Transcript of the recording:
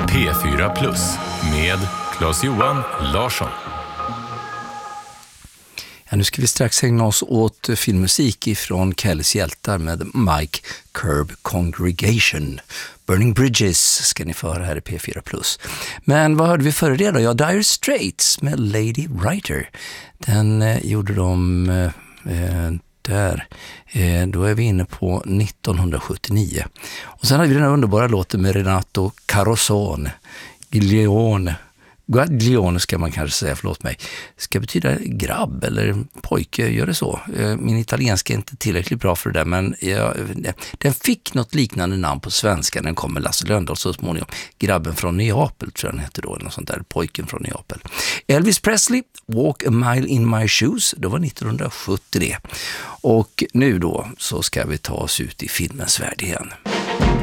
P4 Plus med Claes-Johan Larsson. Ja, nu ska vi strax ägna oss åt filmmusik ifrån Kellys hjältar med Mike Curb Congregation. Burning Bridges ska ni få höra här i P4 Plus. Men vad hörde vi före det då? Ja, Dire Straits med Lady Writer. Den gjorde de där. Då är vi inne på 1979. Och sen hade vi den här underbara låten med Renato Guaglione ska man kanske säga, förlåt mig. Ska betyda grabb eller pojke, gör det så. Min italienska är inte tillräckligt bra för det där, men den fick något liknande namn på svenska. Den kom med Lasse Lönndahl så småningom. Grabben från Neapel tror jag den heter då, eller något sånt där, pojken från Neapel. Elvis Presley, Walk a Mile in My Shoes, det var 1970 det. Och nu då så ska vi ta oss ut i filmens värld igen.